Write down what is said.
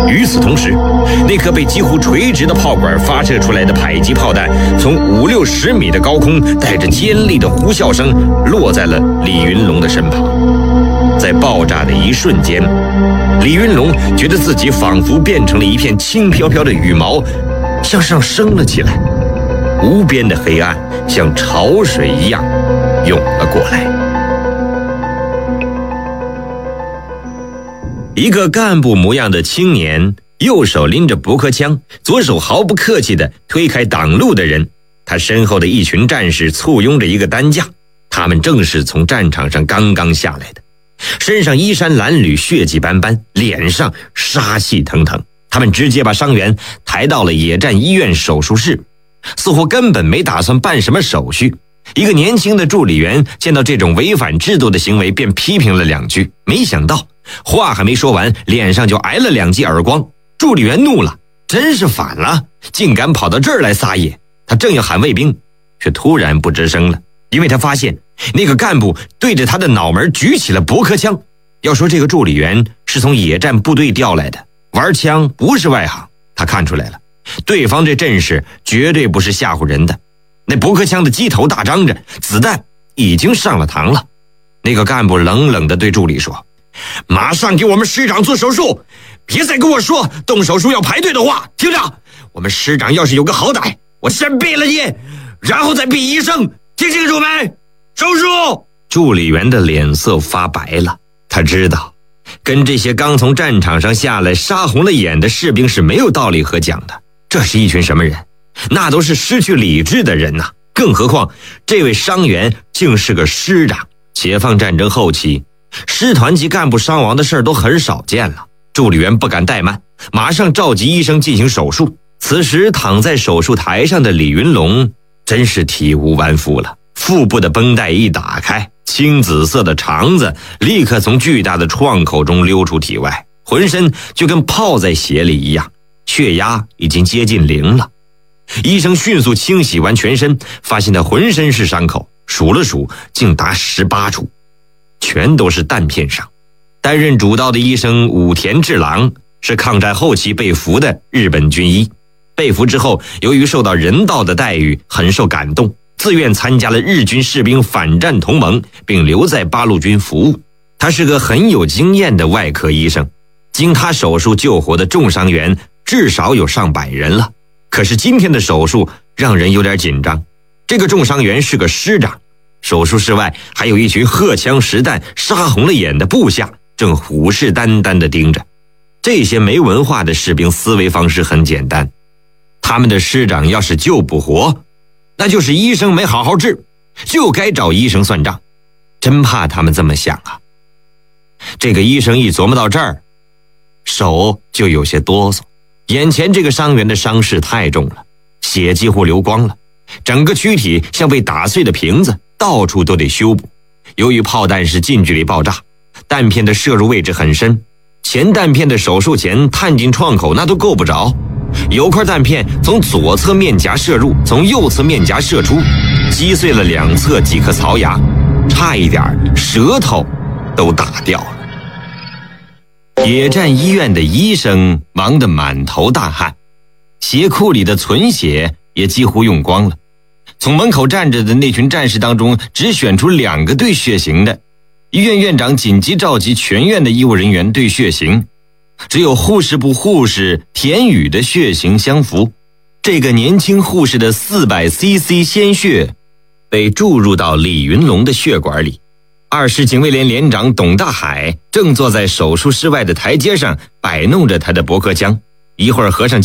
与此同时，那颗被几乎垂直的炮管发射出来的迫击炮弹，从50-60米的高空，带着尖利的呼啸声，落在了李云龙的身旁。在爆炸的一瞬间，李云龙觉得自己仿佛变成了一片轻飘飘的羽毛，向上升了起来。无边的黑暗像潮水一样涌了过来。一个干部模样的青年，右手拎着驳壳枪，左手毫不客气地推开挡路的人。他身后的一群战士簇拥着一个担架，他们正是从战场上刚刚下来的，身上衣衫褴褛，血迹斑斑，脸上杀气腾腾。他们直接把伤员抬到了野战医院手术室，似乎根本没打算办什么手续。一个年轻的助理员见到这种违反制度的行为，便批评了2句，没想到话还没说完，脸上就挨了2记耳光。助理员怒了，真是反了，竟敢跑到这儿来撒野。他正要喊卫兵，却突然不吱声了，因为他发现那个干部对着他的脑门举起了驳壳枪。要说这个助理员是从野战部队调来的，玩枪不是外行，他看出来了，对方这阵势绝对不是吓唬人的。那驳壳枪的机头大张着，子弹已经上了膛了。那个干部冷冷地对助理说：“马上给我们师长做手术，别再跟我说动手术要排队的话，听着，我们师长要是有个好歹，我先毙了你，然后再毙医生，听清楚没？手术！”助理员的脸色发白了，他知道跟这些刚从战场上下来杀红了眼的士兵是没有道理可讲的。这是一群什么人？那都是失去理智的人呐！更何况这位伤员竟是个师长。解放战争后期，师团级干部伤亡的事都很少见了。助理员不敢怠慢，马上召集医生进行手术。此时躺在手术台上的李云龙真是体无完肤了，腹部的绷带一打开，青紫色的肠子立刻从巨大的创口中溜出体外，浑身就跟泡在血里一样，血压已经接近0了。医生迅速清洗完全身，发现他浑身是伤口，数了数竟达18处，全都是弹片伤。担任主刀的医生武田治郎是抗战后期被俘的日本军医，被俘之后由于受到人道的待遇，很受感动，自愿参加了日军士兵反战同盟，并留在八路军服务。他是个很有经验的外科医生，经他手术救活的重伤员至少有上百人了。可是今天的手术让人有点紧张，这个重伤员是个师长，手术室外还有一群荷枪实弹杀红了眼的部下正虎视眈眈地盯着。这些没文化的士兵思维方式很简单，他们的师长要是救不活，那就是医生没好好治，就该找医生算账。真怕他们这么想啊。这个医生一琢磨到这儿，手就有些哆嗦。眼前这个伤员的伤势太重了，血几乎流光了，整个躯体像被打碎的瓶子，到处都得修补。由于炮弹是近距离爆炸，弹片的射入位置很深，前弹片的手术前探进创口那都够不着。有块弹片从左侧面颊射入，从右侧面颊射出，击碎了2侧几颗槽牙，差一点舌头都打掉了。野战医院的医生忙得满头大汗，鞋裤里的存血也几乎用光了。从门口站着的那群战士当中，只选出2个对血型的。医院院长紧急召集全院的医务人员对血型，只有护士部护士田宇的血型相符。这个年轻护士的400cc 鲜血被注入到李云龙的血管里。2师警卫连连长董大海正坐在手术室外的台阶上摆弄着他的驳壳枪，一会儿合上